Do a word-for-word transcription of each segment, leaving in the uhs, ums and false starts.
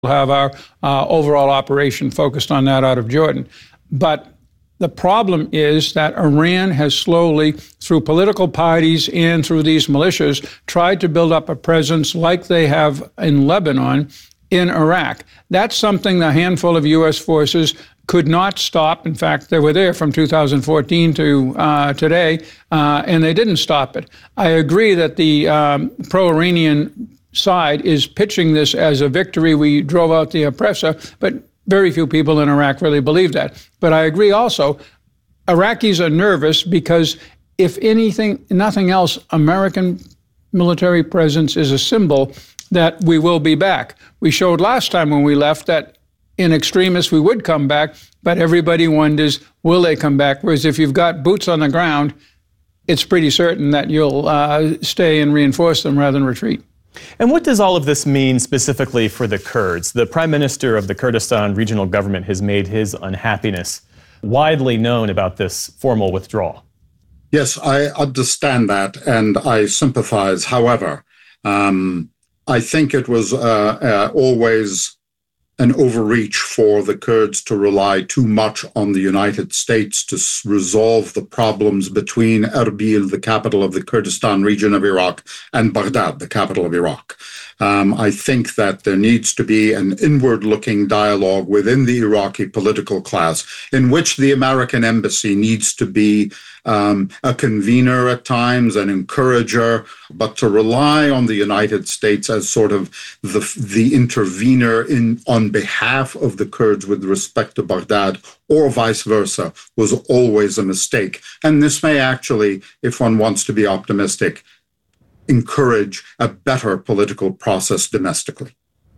have our uh, overall operation focused on that out of Jordan. But the problem is that Iran has slowly, through political parties and through these militias, tried to build up a presence like they have in Lebanon in Iraq. That's something the handful of U S forces could not stop. In fact, they were there from two thousand fourteen to uh, today, uh, and they didn't stop it. I agree that the um, pro-Iranian side is pitching this as a victory. We drove out the oppressor, but very few people in Iraq really believe that. But I agree also, Iraqis are nervous because if anything, nothing else, American military presence is a symbol that we will be back. We showed last time when we left that in extremis we would come back, but everybody wonders, will they come back? Whereas if you've got boots on the ground, it's pretty certain that you'll uh, stay and reinforce them rather than retreat. And what does all of this mean specifically for the Kurds? The Prime Minister of the Kurdistan Regional Government has made his unhappiness widely known about this formal withdrawal. Yes, I understand that, and I sympathize. However, um, I think it was uh, uh, always an overreach for the Kurds to rely too much on the United States to s- resolve the problems between Erbil, the capital of the Kurdistan region of Iraq, and Baghdad, the capital of Iraq. Um, I think that there needs to be an inward-looking dialogue within the Iraqi political class in which the American embassy needs to be um, a convener at times, an encourager, but to rely on the United States as sort of the, the intervener in on behalf of the Kurds with respect to Baghdad or vice versa was always a mistake. And this may actually, if one wants to be optimistic, encourage a better political process domestically.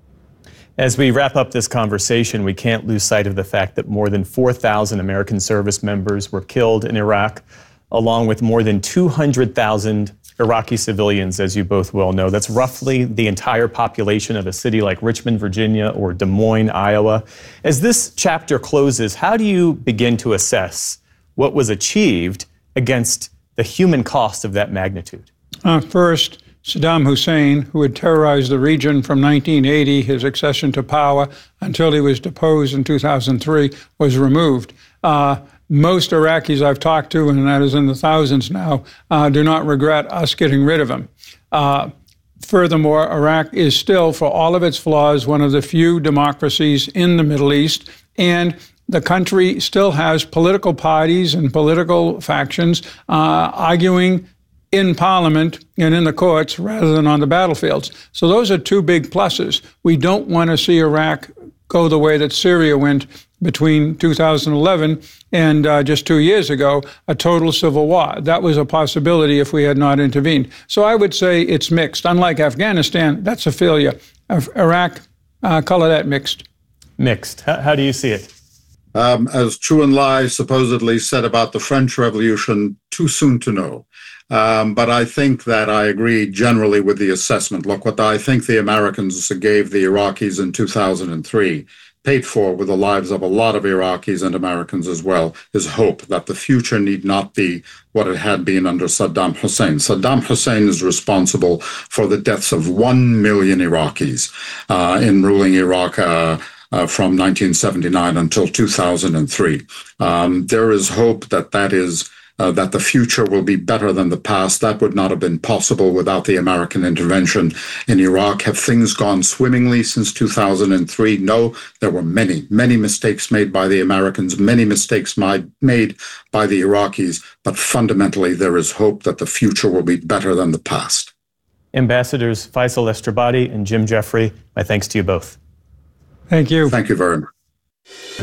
As we wrap up this conversation, we can't lose sight of the fact that more than four thousand American service members were killed in Iraq, along with more than two hundred thousand Iraqi civilians, as you both well know. That's roughly the entire population of a city like Richmond, Virginia, or Des Moines, Iowa. As this chapter closes, how do you begin to assess what was achieved against the human cost of that magnitude? Uh, first, Saddam Hussein, who had terrorized the region from nineteen eighty, his accession to power, until he was deposed in two thousand three, was removed. Uh, most Iraqis I've talked to, and that is in the thousands now, uh, do not regret us getting rid of him. Uh, furthermore, Iraq is still, for all of its flaws, one of the few democracies in the Middle East, and the country still has political parties and political factions uh, arguing in Parliament and in the courts rather than on the battlefields. So those are two big pluses. We don't want to see Iraq go the way that Syria went between two thousand eleven and uh, just two years ago, a total civil war. That was a possibility if we had not intervened. So I would say it's mixed. Unlike Afghanistan, that's a failure. Iraq, uh, color that mixed. Mixed. How, how do you see it? Um, as Chou En-lai supposedly said about the French Revolution, too soon to know. Um, but I think that I agree generally with the assessment. Look, what I think the Americans gave the Iraqis in two thousand three, paid for with the lives of a lot of Iraqis and Americans as well, is hope that the future need not be what it had been under Saddam Hussein. Saddam Hussein is responsible for the deaths of one million Iraqis uh, in ruling Iraq uh, uh, from nineteen seventy-nine until two thousand three. Um, there is hope that that is Uh, that the future will be better than the past. That would not have been possible without the American intervention in Iraq. Have things gone swimmingly since two thousand three? No, there were many, many mistakes made by the Americans, many mistakes made by the Iraqis, but fundamentally there is hope that the future will be better than the past. Ambassadors Faisal Estrabadi and Jim Jeffrey, my thanks to you both. Thank you. Thank you very much.